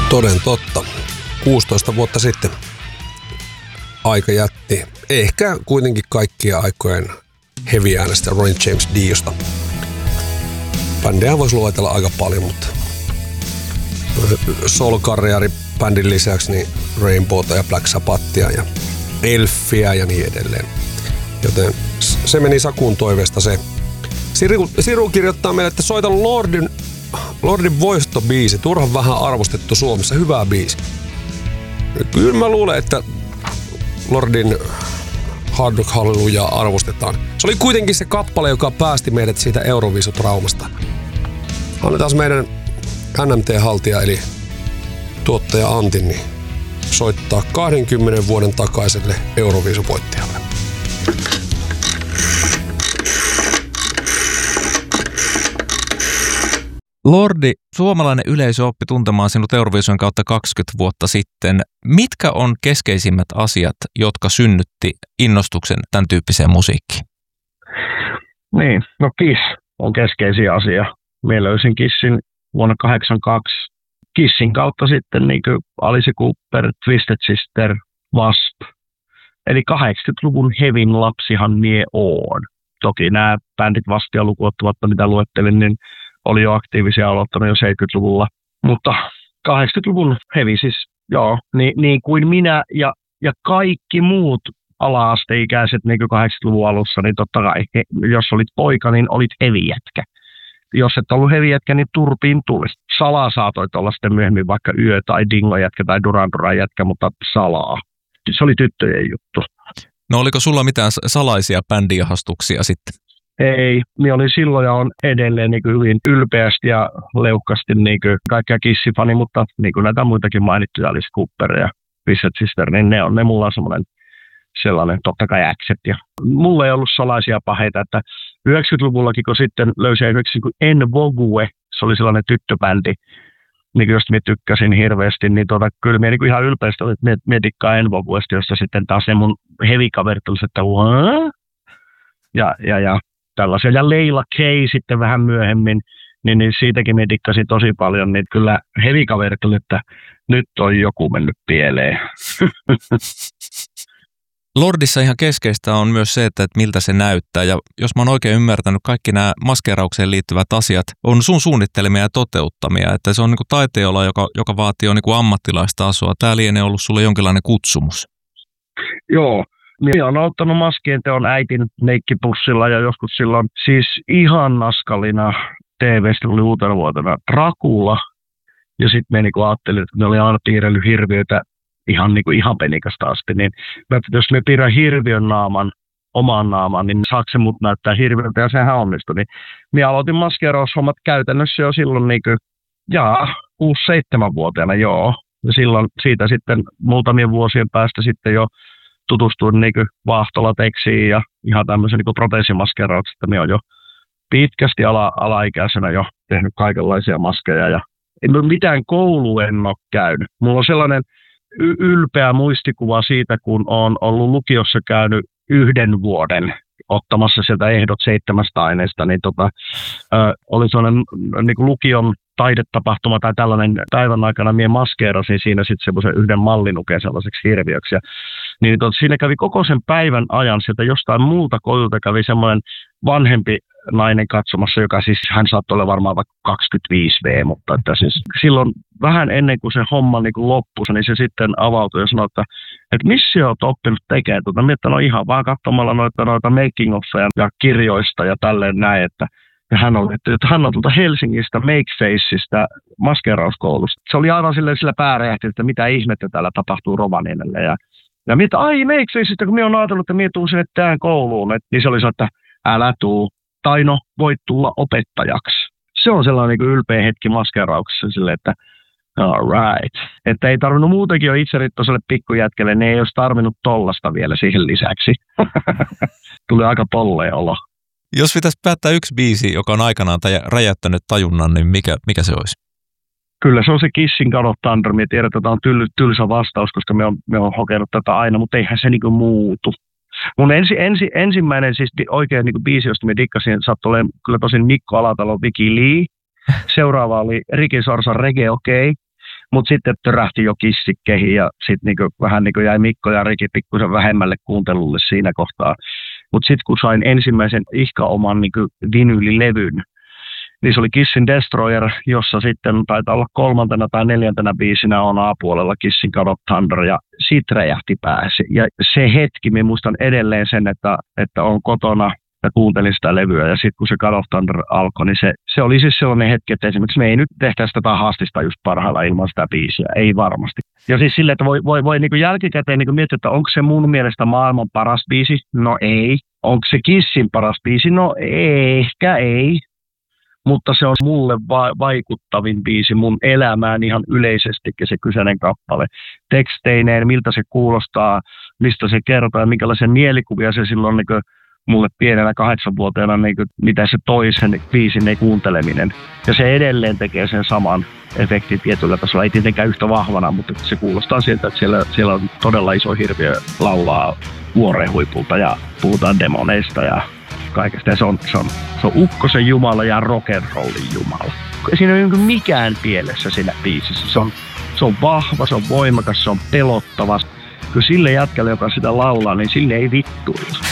Toden totta. 16 vuotta sitten aika jätti ehkä kuitenkin kaikkien aikojen heavy-äänestä Ronnie James Diosta. Bändejä voisi luetella aika paljon, mutta solo-karrieri bändin lisäksi niin Rainbowta ja Black Sabbathia ja Elffiä ja niin edelleen. Joten se meni Sakuun toiveesta se. Siru kirjoittaa meille, että soita Lordin voistobiisi, turhan vähän arvostettu Suomessa, hyvä biisi. Kyllä mä luulen, että Lordin Hard Rock Hallelujaa arvostetaan. Se oli kuitenkin se kappale, joka päästi meidät siitä Euroviisutraumasta. Annetaan meidän NMT-haltija eli tuottaja Antin niin soittaa 20 vuoden takaiselle Euroviisuvoittajalle. Lordi, suomalainen yleisö oppi tuntemaan sinut Euroviisun kautta 20 vuotta sitten. Mitkä on keskeisimmät asiat, jotka synnytti innostuksen tämän tyyppiseen musiikkiin? Niin, no Kiss on keskeisin asia. Minä löysin Kissin vuonna 1982. Kissin kautta sitten niin kuin Alice Cooper, Twisted Sister, Wasp. Eli 80-luvun hevin lapsihan mie oon. Toki nämä bändit Waspia lukuun ottamatta, mitä luettelin, niin oli jo aktiivisia aloittanut jo 70-luvulla. Mutta 80-luvun hevi siis, joo, niin kuin minä ja kaikki muut ala-asteikäiset niin kuin 80-luvun alussa, niin totta kai, jos olit poika, niin olit heavy-jätkä. Jos et ollut heavy-jätkä, niin turpiin tuli. Salaa saatoit olla sitten myöhemmin vaikka yö- tai dingo-jätkä tai duran-jätkä, mutta salaa. Se oli tyttöjen juttu. No oliko sulla mitään salaisia bändiahastuksia sitten? Ei, minä olin silloin ja on edelleen niin kuin hyvin ylpeästi ja leukkasti niin kuin kaikkia Kissifani, mutta niin kuin näitä muitakin mainittuja, Alice Cooper ja Twisted Sister, niin ne mulla on sellainen totta kai accept. Ja mulla ei ollut salaisia paheita, että 90-luvullakin kun sitten löysin esimerkiksi En Vogue, se oli sellainen tyttöbändi, niin josta minä tykkäsin hirveästi, niin kyllä minä niin ihan ylpeästi olin, että minä dikkaan En Voguesta, josta sitten taas ne mun heavy-kaverit olisivat, että ja tällaisia. Ja Leila Kay sitten vähän myöhemmin, niin siitäkin minä dikkasin tosi paljon, niin kyllä heavy-kaverit oli, että nyt on joku mennyt pieleen. Lordissa ihan keskeistä on myös se, että miltä se näyttää. Ja jos mä oon oikein ymmärtänyt, kaikki nämä maskeeraukseen liittyvät asiat on sun suunnittelemia ja toteuttamia. Että se on niin kuin taiteella, joka vaatii jo niin kuin ammattilaistasoa. Tää lienee ollut sulle jonkinlainen kutsumus. Joo. Minä olen ottanut maskien teon äitin neikkipussilla ja joskus silloin siis ihan naskalina TV-stä tuli uutena vuotena Dracula. Ja sitten me niinku ajattelin, että ne oli aina piirrellyt hirviöitä ihan penikasta asti. Niin jos me piirrän hirviön naaman, oman naaman, niin saako se mut näyttää hirviöltä ja sehän onnistui. Niin minä aloitin maskeeraushommat käytännössä jo silloin 6-7-vuotiaana, joo. Ja silloin siitä sitten muutamien vuosien päästä sitten jo tutustuin vaahtolateksiin ja ihan tämmöisen proteesimaskeerauksesta. Minä olen jo pitkästi alaikäisenä jo tehnyt kaikenlaisia maskeja ja mitään koulua en ole käynyt. Mulla on sellainen ylpeä muistikuva siitä, kun olen ollut lukiossa käynyt 1 vuoden ottamassa sieltä ehdot 7 aineesta, niin oli sellainen lukion taidetapahtuma tai tällainen päivän aikana minä maskeerasin siinä sitten semmoisen 1 mallinukeen sellaiseksi hirviöksi. Niin siinä kävi koko sen päivän ajan sieltä jostain muulta koululta kävi semmoinen vanhempi nainen katsomassa, joka siis hän saattoi olla varmaan vaikka 25V, mutta että siis silloin vähän ennen kuin se homma loppui, niin se sitten avautui ja sanoi, että missä olet oppinut tekemään tuota. Mietin, no ihan vaan katsomalla noita making offeja ja kirjoista ja tälleen näin, että ja hän on tuolta Helsingistä Makefaceista maskeerauskoulusta. Se oli aivan sillä pääräjähti, että mitä ihmettä täällä tapahtuu Rovaniemelle. Ja mitä, Makefaceista, kun minä olen ajatellut, että minä tuun sinne tähän kouluun. Niin se oli se, että älä tuu, tai no, voit tulla opettajaksi. Se on sellainen ylpeä hetki maskeerauksessa silleen, että all right. Että ei tarvinnut muutenkin jo itserittoiselle pikkujätkelle, niin ei olisi tarvinnut tollasta vielä siihen lisäksi. Tuli aika tolleen olo. Jos pitäisi päättää yksi biisi, joka on aikanaan räjäyttänyt tajunnan, niin mikä se olisi? Kyllä se on se Kissin God of Thunder. Minä tiedän, että tämä on tylsä vastaus, koska me on hokenut tätä aina, mutta eihän se muutu. Mun ensimmäinen siis oikein biisi, josta me dikkasin, saattoi olemaan kyllä tosin Mikko Alatalo, Viki Lee. Seuraava oli Ricky Sorsan Reggae OK. Mutta sitten törähti jo kissikkeihin ja sitten niinku, vähän niinku jäi Mikko ja Riki pikkusen vähemmälle kuuntelulle siinä kohtaa. Mutta sitten kun sain ensimmäisen oman niinku vinyylilevyn, niin se oli Kissin Destroyer, jossa sitten taitaa olla 3. tai 4. biisinä on A-puolella Kissin God of Thunder, ja siitä räjähti pääsi. Ja se hetki, minä muistan edelleen sen, että on kotona ja kuuntelin sitä levyä, ja sitten kun se God of Thunder alkoi, niin se oli siis sellainen hetki, että esimerkiksi me ei nyt tehtäisi tätä haastista just parhailla ilman sitä biisiä, ei varmasti. Ja siis silleen, että voi niin kuin jälkikäteen niin kuin miettiä, että onko se mun mielestä maailman paras biisi? No ei. Onko se Kissin paras biisi? No ehkä ei. Mutta se on mulle vaikuttavin biisi mun elämään ihan yleisestikin se kyseinen kappale. Teksteineen, miltä se kuulostaa, mistä se kertoo ja minkälaisia mielikuvia se silloin niin mulle pienenä 8-vuotiaana, niin mitä se toi sen biisin kuunteleminen. Ja se edelleen tekee sen saman efektin tietyllä tasolla, ei tietenkään yhtä vahvana, mutta se kuulostaa siltä, että siellä on todella iso hirviö laulaa vuoreen huipulta ja puhutaan demoneista ja kaikesta. Ja se on ukkosen jumala ja rock'n'rollin jumala. Siinä ei ole mikään pielessä siinä biisissä. Se on vahva, se on voimakas, se on pelottava. Kyllä sille jätkälle, joka sitä laulaa, niin sille ei vittuilla.